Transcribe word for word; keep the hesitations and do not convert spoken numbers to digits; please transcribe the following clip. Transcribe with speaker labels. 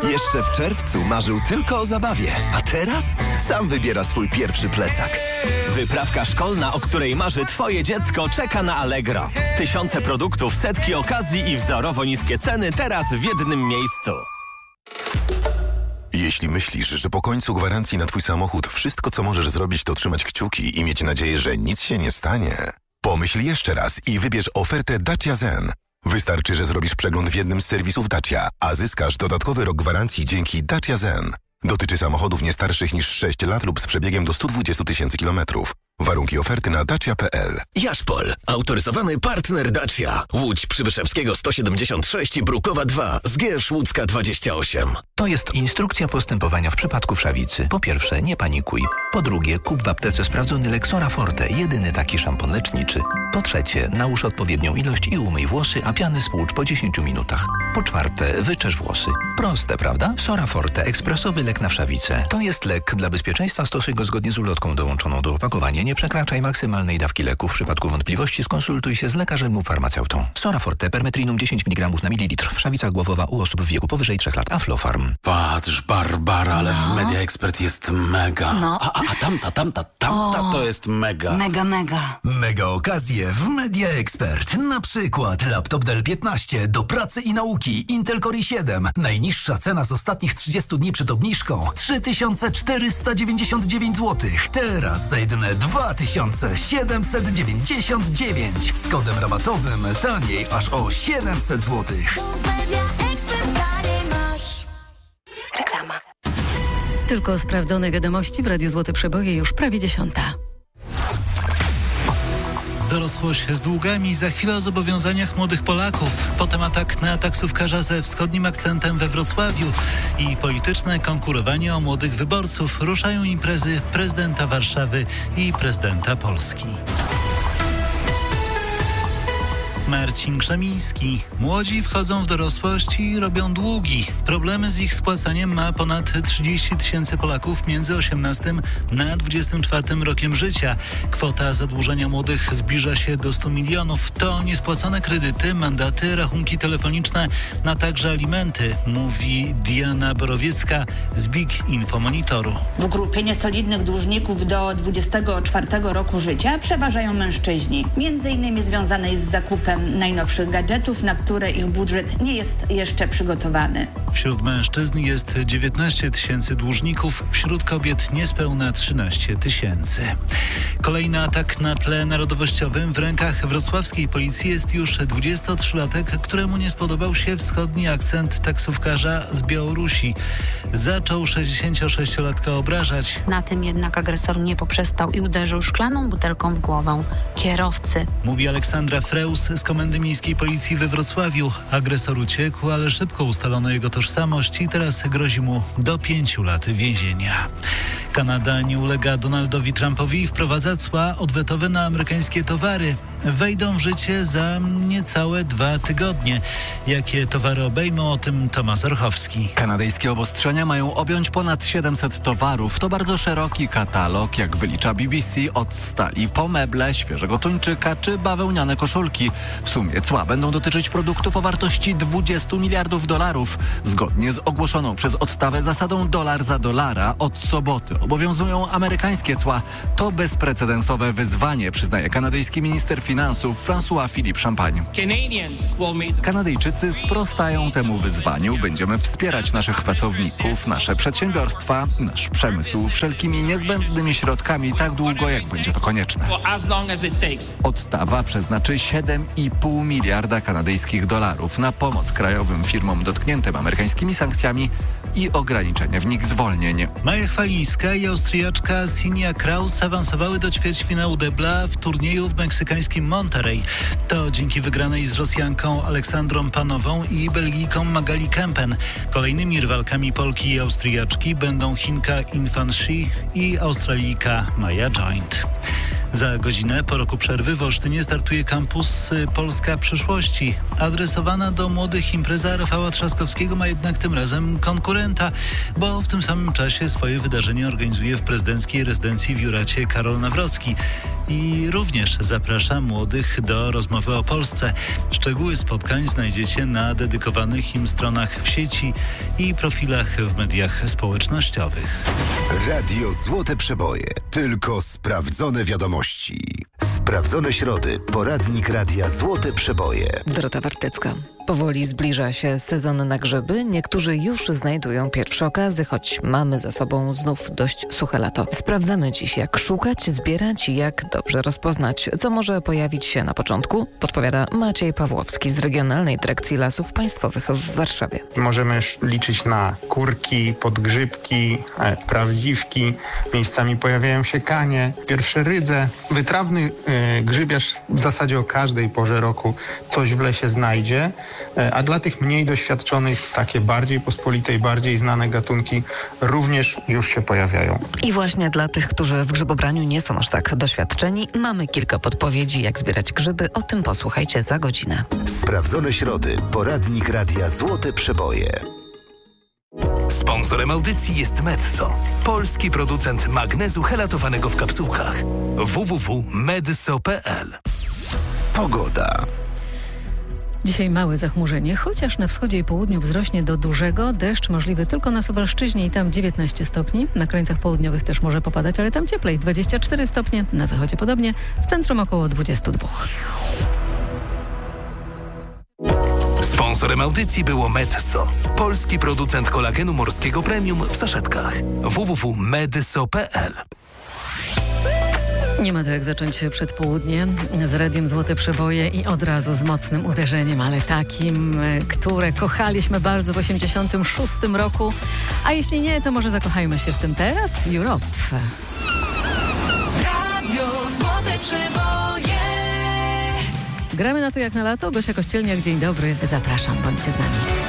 Speaker 1: Jeszcze w czerwcu marzył tylko o zabawie, a teraz sam wybiera swój pierwszy plecak.
Speaker 2: Wyprawka szkolna, o której marzy Twoje dziecko, czeka na Allegro. Tysiące produktów, setki okazji i wzorowo niskie ceny teraz w jednym miejscu.
Speaker 3: Jeśli myślisz, że po końcu gwarancji na Twój samochód wszystko, co możesz zrobić, to trzymać kciuki i mieć nadzieję, że nic się nie stanie, pomyśl jeszcze raz i wybierz ofertę Dacia Zen. Wystarczy, że zrobisz przegląd w jednym z serwisów Dacia, a zyskasz dodatkowy rok gwarancji dzięki Dacia Zen. Dotyczy samochodów nie starszych niż sześć lat lub z przebiegiem do sto dwadzieścia tysięcy kilometrów. Warunki oferty na dacia kropka p l.
Speaker 4: Jaszpol, autoryzowany partner Dacia. Łódź Przybyszewskiego sto siedemdziesiąt sześć i Brukowa dwa, Zgierz Łódzka dwadzieścia osiem.
Speaker 5: To jest instrukcja postępowania w przypadku wszawicy. Po pierwsze, nie panikuj. Po drugie, kup w aptece sprawdzony Lexora Forte, jedyny taki szampon leczniczy. Po trzecie, nałóż odpowiednią ilość i umyj włosy, a piany spłucz po dziesięciu minutach. Po czwarte, wyczesz włosy. Proste, prawda? Sora Forte, ekspresowy lek na wszawicę. To jest lek. Dla bezpieczeństwa stosuj go zgodnie z ulotką dołączoną do opakowania. Nie przekraczaj maksymalnej dawki leku. W przypadku wątpliwości skonsultuj się z lekarzem lub farmaceutą. Sora Forte, permetrinum dziesięć miligramów na mililitr. Wszawica głowowa u osób w wieku powyżej trzech lat. Aflofarm.
Speaker 6: Patrz, Barbara, ale
Speaker 7: No.
Speaker 6: w Media Expert jest mega.
Speaker 7: No.
Speaker 6: A, a, a tamta, tamta, tamta
Speaker 7: O.
Speaker 6: to jest mega.
Speaker 7: Mega, mega.
Speaker 8: Mega okazje w Media Expert. Na przykład laptop Dell piętnaście do pracy i nauki Intel Core i siedem. Najniższa cena z ostatnich trzydziestu dni przed obniżką trzy tysiące czterysta dziewięćdziesiąt dziewięć złotych. Teraz za jedyne dwa tysiące siedemset dziewięćdziesiąt dziewięć. Z kodem rabatowym taniej aż o siedemset złotych.
Speaker 9: Reklama. Tylko sprawdzone wiadomości w Radiu Złote Przeboje już prawie dziesiąta.
Speaker 10: Dorosłość z długami, za chwilę o zobowiązaniach młodych Polaków. Potem atak na taksówkarza ze wschodnim akcentem we Wrocławiu i polityczne konkurowanie o młodych wyborców. Ruszają imprezy prezydenta Warszawy i prezydenta Polski. Marcin Krzemiński. Młodzi wchodzą w dorosłość i robią długi. Problemy z ich spłacaniem ma ponad trzydzieści tysięcy Polaków między osiemnastym na dwudziestym czwartym rokiem życia. Kwota zadłużenia młodych zbliża się do stu milionów. To niespłacone kredyty, mandaty, rachunki telefoniczne, a także alimenty, mówi Diana Borowiecka z Big Info Monitoru.
Speaker 11: W grupie niesolidnych dłużników do dwudziestego czwartego roku życia przeważają mężczyźni, między innymi związanej z zakupem najnowszych gadżetów, na które ich budżet nie jest jeszcze przygotowany.
Speaker 10: Wśród mężczyzn jest dziewiętnaście tysięcy dłużników, wśród kobiet niespełna trzynaście tysięcy. Kolejny atak na tle narodowościowym. W rękach wrocławskiej policji jest już dwudziestotrzylatek, któremu nie spodobał się wschodni akcent taksówkarza z Białorusi. Zaczął sześćdziesięciosześciolatka obrażać.
Speaker 12: Na tym jednak agresor nie poprzestał i uderzył szklaną butelką w głowę kierowcy.
Speaker 10: Mówi Aleksandra Freus z Komendy Miejskiej Policji we Wrocławiu. Agresor uciekł, ale szybko ustalono jego tożsamość i teraz grozi mu do pięciu lat więzienia. Kanada nie ulega Donaldowi Trumpowi i wprowadza cła odwetowe na amerykańskie towary. Wejdą w życie za niecałe dwa tygodnie. Jakie towary obejmą, o tym Tomasz Orchowski.
Speaker 13: Kanadyjskie obostrzenia mają objąć ponad siedemset towarów. To bardzo szeroki katalog, jak wylicza B B C, od stali po meble, świeżego tuńczyka czy bawełniane koszulki. W sumie cła będą dotyczyć produktów o wartości dwudziestu miliardów dolarów. Zgodnie z ogłoszoną przez odstawę zasadą dolar za dolara od soboty obowiązują amerykańskie cła. To bezprecedensowe wyzwanie, przyznaje kanadyjski minister finansów François Philippe Champagne. Kanadyjczycy sprostają temu wyzwaniu. Będziemy wspierać naszych pracowników, nasze przedsiębiorstwa, nasz przemysł wszelkimi niezbędnymi środkami tak długo, jak będzie to konieczne. Odstawa przeznaczy siedem i pół miliarda kanadyjskich dolarów na pomoc krajowym firmom dotkniętym amerykańskimi sankcjami i ograniczenie w nich zwolnień.
Speaker 10: Maja Chwalińska i Austriaczka Sinia Kraus awansowały do ćwierćfinału debla w turnieju w meksykańskim Monterrey. To dzięki wygranej z Rosjanką Aleksandrą Panową i Belgijką Magali Kempen. Kolejnymi rywalkami Polki i Austriaczki będą Chinka Infan Shi i Australijka Maja Joint. Za godzinę po roku przerwy w Olsztynie startuje kampus Polska Przyszłości. Adresowana do młodych impreza Rafała Trzaskowskiego ma jednak tym razem konkurenta, bo w tym samym czasie swoje wydarzenie organizuje w prezydenckiej rezydencji w Juracie Karol Nawrocki. i również zaprasza młodych do rozmowy o Polsce. Szczegóły spotkań znajdziecie na dedykowanych im stronach w sieci i profilach w mediach społecznościowych.
Speaker 3: Radio Złote Przeboje. Tylko sprawdzone wiadomości. Sprawdzone środy. Poradnik Radia Złote Przeboje.
Speaker 7: Dorota Wartecka. Powoli zbliża się sezon na grzyby. Niektórzy już znajdują pierwsze okazy, choć mamy za sobą znów dość suche lato. Sprawdzamy dziś, jak szukać, zbierać i jak dobrze rozpoznać, co może pojawić się na początku, podpowiada Maciej Pawłowski z Regionalnej Dyrekcji Lasów Państwowych w Warszawie.
Speaker 14: Możemy liczyć na kurki, podgrzybki, e, prawdziwki. Miejscami pojawiają się kanie, pierwsze rydze. Wytrawny e, grzybiarz w zasadzie o każdej porze roku coś w lesie znajdzie, e, a dla tych mniej doświadczonych takie bardziej pospolite i bardziej znane gatunki również już się pojawiają.
Speaker 7: I właśnie dla tych, którzy w grzybobraniu nie są aż tak doświadczeni, mamy kilka podpowiedzi, jak zbierać grzyby. O tym posłuchajcie za godzinę.
Speaker 3: Sprawdzone środy. Poradnik Radia Złote Przeboje.
Speaker 15: Sponsorem audycji jest Metso, polski producent magnezu helatowanego w kapsułkach. w w w kropka medso kropka p l.
Speaker 3: Pogoda.
Speaker 9: Dzisiaj małe zachmurzenie, chociaż na wschodzie i południu wzrośnie do dużego. Deszcz możliwy tylko na Suwalszczyźnie i tam dziewiętnaście stopni. Na krańcach południowych też może popadać, ale tam cieplej, dwadzieścia cztery stopnie. Na zachodzie podobnie, w centrum około dwadzieścia dwa.
Speaker 15: Sponsorem audycji było Metso, polski producent kolagenu morskiego premium w saszetkach. w w w kropka medso kropka p l.
Speaker 9: Nie ma to jak zacząć przed południem z Radiem Złote Przeboje i od razu z mocnym uderzeniem, ale takim, które kochaliśmy bardzo w osiemdziesiątym szóstym roku. A jeśli nie, to może zakochajmy się w tym teraz. Europe.
Speaker 16: Radio Złote Przeboje.
Speaker 9: Gramy na to jak na lato. Gosia Kościelniak, dzień dobry. Zapraszam, bądźcie z nami.